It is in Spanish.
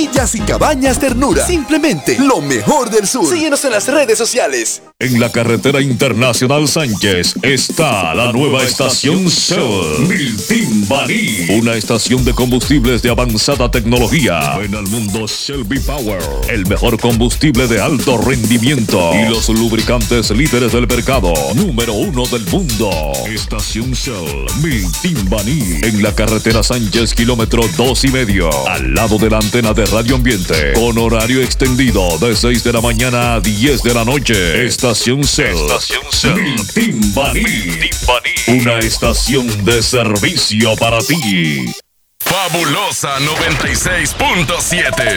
Villas y Cabañas Ternura. Simplemente lo mejor del sur. Síguenos en las redes sociales. En la carretera internacional Sánchez está la nueva estación Shell Miltimbaní, una estación de combustibles de avanzada tecnología. Ven al mundo Shell V-Power, el mejor combustible de alto rendimiento y los lubricantes líderes del mercado, número 1 del mundo. Estación Shell Miltimbaní, en la carretera Sánchez, kilómetro 2,5, al lado de la antena de Radio Ambiente, con horario extendido de 6 de la mañana a 10 de la noche. Estación Shell Miltimbaní, una estación de servicio para ti. Fabulosa 96.7.